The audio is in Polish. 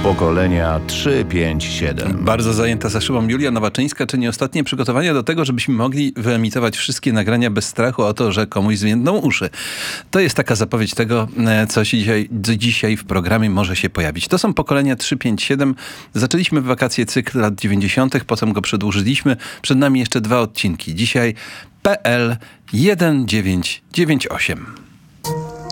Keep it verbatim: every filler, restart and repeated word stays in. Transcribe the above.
Pokolenia trzy pięć siedem. Bardzo zajęta za szybą Julia Nowaczyńska czyni ostatnie przygotowania do tego, żebyśmy mogli wyemitować wszystkie nagrania bez strachu o to, że komuś zwiędną uszy. To jest taka zapowiedź tego, co się dzisiaj, dzisiaj w programie może się pojawić. To są Pokolenia trzy pięć siedem. Zaczęliśmy w wakacje cykl lat dziewięćdziesiątych, potem go przedłużyliśmy. Przed nami jeszcze dwa odcinki. Dzisiaj P L tysiąc dziewięćset dziewięćdziesiąt osiem.